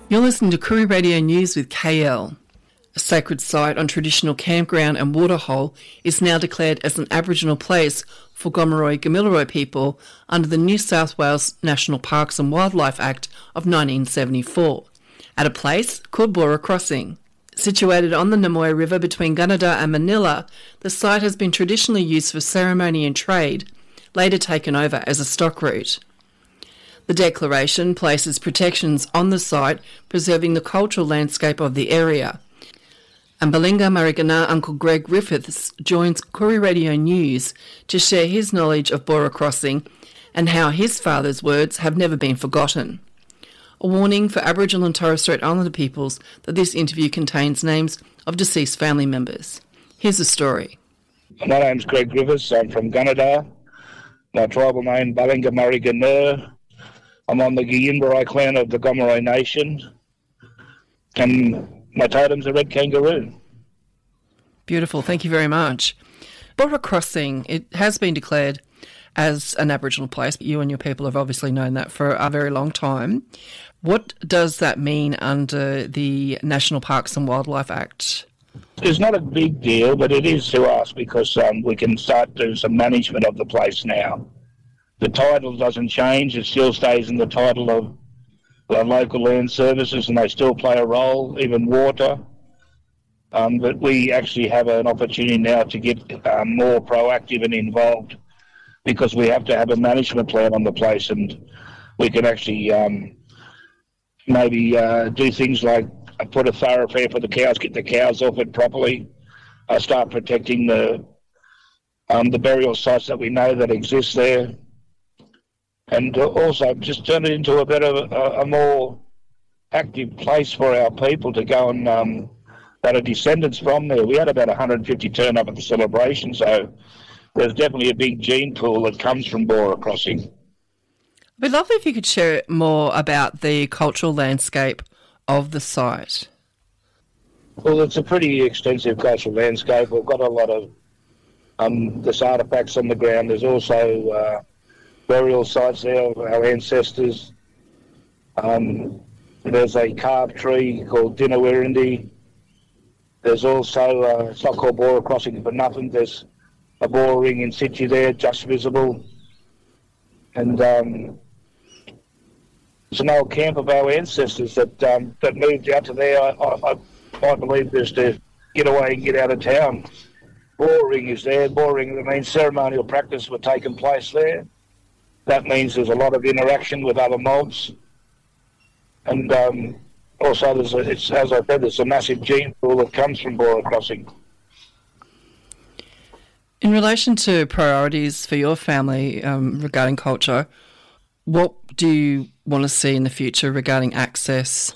You're listening to Koori Radio News with KL. A sacred site on traditional campground and waterhole is now declared as an Aboriginal place for Gomeroi Gamilaroi people under the New South Wales National Parks and Wildlife Act of 1974, at a place called Bora Crossing. Situated on the Namoy River between Gunnedah and Manila, the site has been traditionally used for ceremony and trade, later taken over as a stock route. The declaration places protections on the site, preserving the cultural landscape of the area. And Balinga Marigana Uncle Greg Griffiths joins Koori Radio News to share his knowledge of Bora Crossing and how his father's words have never been forgotten. A warning for Aboriginal and Torres Strait Islander peoples that this interview contains names of deceased family members. Here's the story. My name's Greg Griffiths. I'm from Gunnedah. My tribal name, Balinga Marigana. I'm on the Giyinbarai clan of the Gomeroi Nation, and my totem's a red kangaroo. Beautiful, thank you very much. Bora Crossing, it has been declared as an Aboriginal place. You and your people have obviously known that for a very long time. What does that mean under the National Parks and Wildlife Act? It's not a big deal, but it is to us because we can start doing some management of the place now. The title doesn't change. It still stays in the title of local land services, and they still play a role, even water. But we actually have an opportunity now to get more proactive and involved because we have to have a management plan on the place, and we can actually maybe do things like put a thoroughfare for the cows, get the cows off it properly, start protecting the burial sites that we know that exist there. And also just turn it into a more active place for our people to go and that are descendants from there. We had about 150 turn up at the celebration, so there's definitely a big gene pool that comes from Bora Crossing. We'd love if you could share more about the cultural landscape of the site. Well, it's a pretty extensive cultural landscape. We've got a lot of there's artefacts on the ground. There's also burial sites there of our ancestors. There's a carved tree called Dinawirindi. There's also, it's not called Bora Crossing for nothing, there's a Bora ring in situ there, just visible. And it's an old camp of our ancestors that moved out to there, I believe, just to get away and get out of town. Bora ring is there. Bora ring, that means ceremonial practice were taking place there. That means there's a lot of interaction with other mobs. And also, as I said, there's a massive gene pool that comes from Bora Crossing. In relation to priorities for your family regarding culture, what do you want to see in the future regarding access?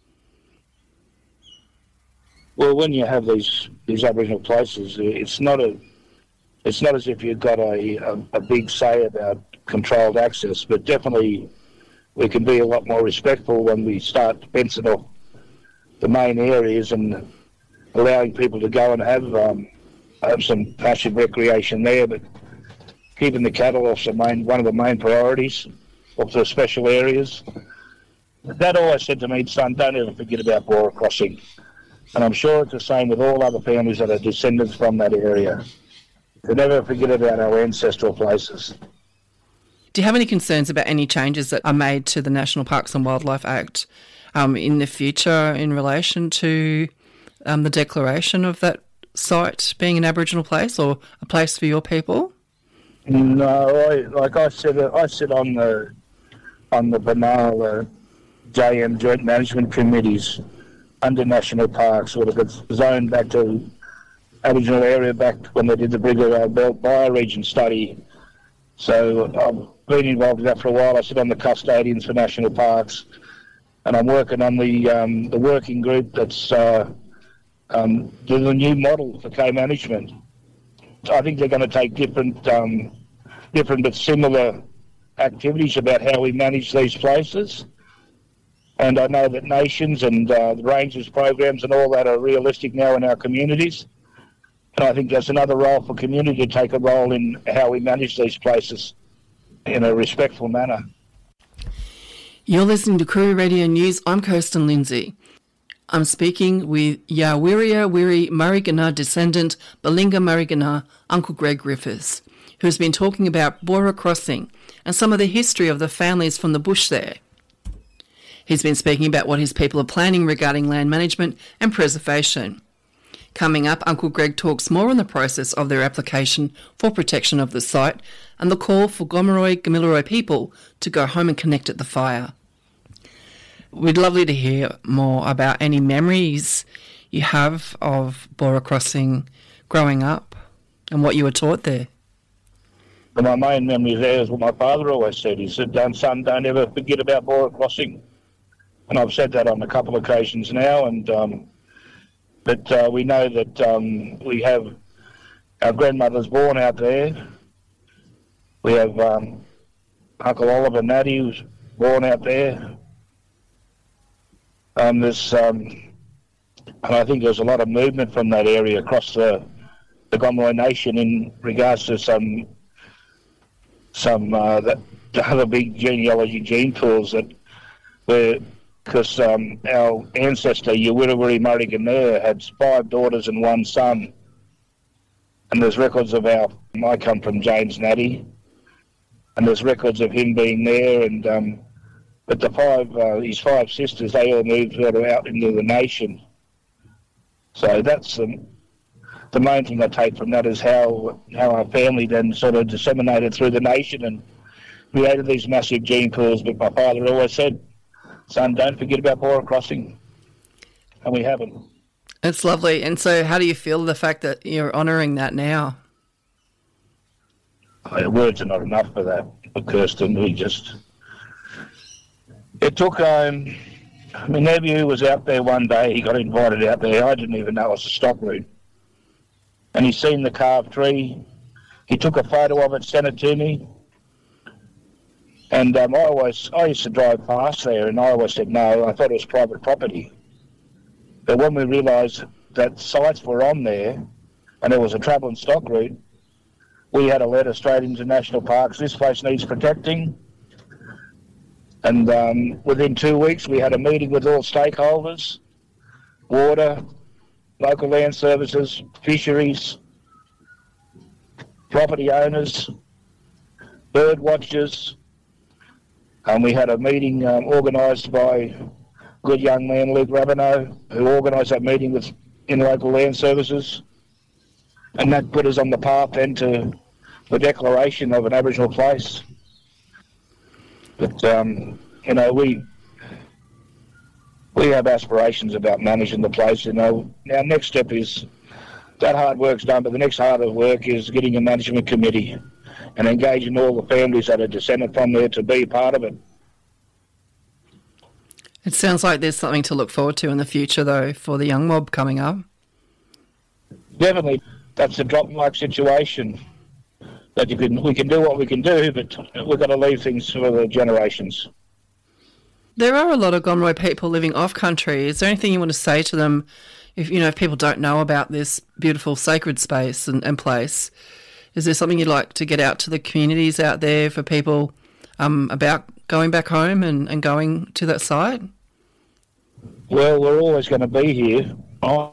Well, when you have these Aboriginal places, it's not as if you've got a big say about controlled access, but definitely we can be a lot more respectful when we start fencing off the main areas and allowing people to go and have some passive recreation there, but keeping the cattle off one of the main priorities of the special areas. Dad always said to me, son, don't ever forget about Bora Crossing. And I'm sure it's the same with all other families that are descendants from that area. To never forget about our ancestral places. Do you have any concerns about any changes that are made to the National Parks and Wildlife Act in the future in relation to the declaration of that site being an Aboriginal place or a place for your people? No, I sit on the Banal JM Joint Management Committees under National Parks, sort of got zoned back to Aboriginal area back when they did the Brigalow Belt bioregion study. So I've been involved in that for a while. I sit on the custodians for national parks, and I'm working on the working group that's doing a new model for co-management. I think they're going to take different but similar activities about how we manage these places. And I know that nations and the rangers programs and all that are realistic now in our communities. And I think that's another role for community to take a role in how we manage these places in a respectful manner. You're listening to Koori Radio News. I'm Kirsten Lindsay. I'm speaking with Yawiria Wiri Marigana descendant Balinga Marigana, Uncle Greg Griffiths, who has been talking about Bora Crossing and some of the history of the families from the bush there. He's been speaking about what his people are planning regarding land management and preservation. Coming up, Uncle Greg talks more on the process of their application for protection of the site and the call for Gomeroi Gamilaroi people to go home and connect at the fire. We'd love you to hear more about any memories you have of Bora Crossing growing up and what you were taught there. Well, my main memory there is what my father always said. He said, son, don't ever forget about Bora Crossing. And I've said that on a couple of occasions now, but we know that we have our grandmothers born out there. We have Uncle Oliver Natty who's born out there. And I think there's a lot of movement from that area across the Gomeroi Nation in regards to some the other big genealogy gene pools that were, because our ancestor Yawirawiri Marigana had 5 daughters and 1 son, and there's records of I come from James Natty, and there's records of him being there, and but his 5 sisters, they all moved out into the nation. So that's the main thing I take from that, is how our family then sort of disseminated through the nation and created these massive gene pools. But my father always said, son, don't forget about Bora Crossing. And we haven't. It's lovely. And so how do you feel the fact that you're honouring that now? Words are not enough for that, for Kirsten. It took, my nephew was out there one day. He got invited out there. I didn't even know it was a stock route. And he's seen the carved tree. He took a photo of it, sent it to me. And I used to drive past there, and I always said no. I thought it was private property. But when we realised that sites were on there, and there was a travel and stock route, we had a letter straight into National Parks. This place needs protecting. And within 2 weeks, we had a meeting with all stakeholders: water, local land services, fisheries, property owners, bird watchers. And we had a meeting organised by a good young man, Luke Rabineau, who organised that meeting in local land services. And that put us on the path then to the declaration of an Aboriginal place. But, we have aspirations about managing the place. Our next step is, that hard work's done, but the next harder work is getting a management committee and engaging all the families that are descended from there to be part of it. It sounds like there's something to look forward to in the future, though, for the young mob coming up. Definitely. That's a drop-like situation. That we can do what we can do, but we've got to leave things for the generations. There are a lot of Gomeroi people living off-country. Is there anything you want to say to them if people don't know about this beautiful sacred space and place? Is there something you'd like to get out to the communities out there for people about going back home and going to that site? Well, we're always going to be here. I'm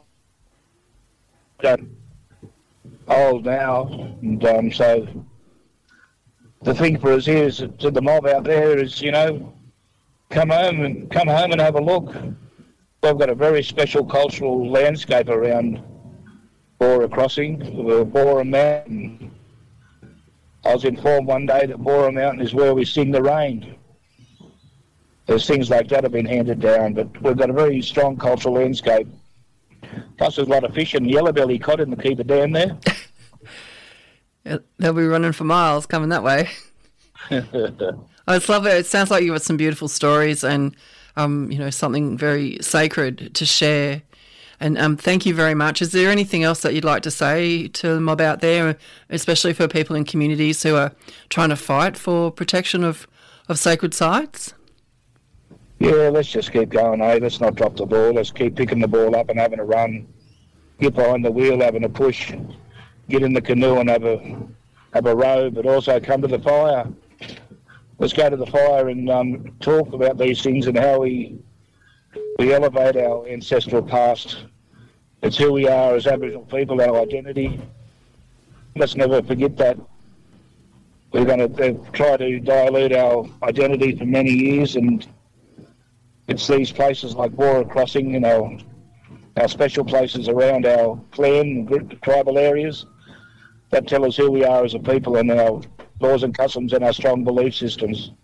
old now, and so the thing for us here is, to the mob out there, is come home and have a look. We've got a very special cultural landscape around Bora Crossing, the Bora Mountain. I was informed one day that Bora Mountain is where we sing the rain. There's things like that have been handed down, but we've got a very strong cultural landscape. Plus there's a lot of fish and yellowbelly cod in the Keeper Dam there. They'll be running for miles coming that way. Oh, it's lovely. It sounds like you've got some beautiful stories and, something very sacred to share. And thank you very much. Is there anything else that you'd like to say to the mob out there, especially for people in communities who are trying to fight for protection of sacred sites? Yeah, let's just keep going, Let's not drop the ball. Let's keep picking the ball up and having a run. Get behind the wheel, having a push. Get in the canoe and have a row, but also come to the fire. let's go to the fire and talk about these things and how we elevate our ancestral past. It's who we are as Aboriginal people, our identity. Let's never forget that. We're going to try to dilute our identity for many years, and it's these places like Bora Crossing, our special places around our clan and tribal areas that tell us who we are as a people and our laws and customs and our strong belief systems.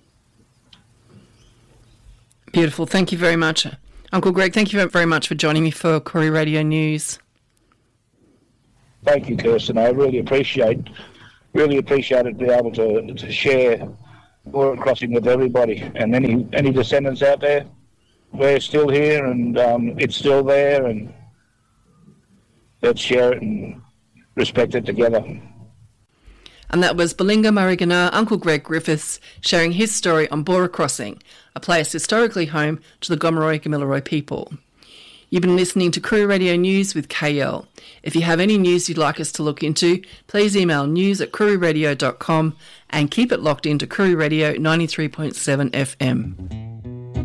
Beautiful. Thank you very much. Uncle Greg, thank you very much for joining me for Koori Radio News. Thank you, Kirsten. I really appreciate it to be able to share Bora Crossing with everybody. And any descendants out there, we're still here and it's still there, and let's share it and respect it together. And that was Balinga Marigana Uncle Greg Griffiths sharing his story on Bora Crossing, a place historically home to the Gomeroi Gamilaroi people. You've been listening to Koori Radio News with KL. If you have any news you'd like us to look into, please email news@kooriradio.com and keep it locked into Koori Radio 93.7 FM.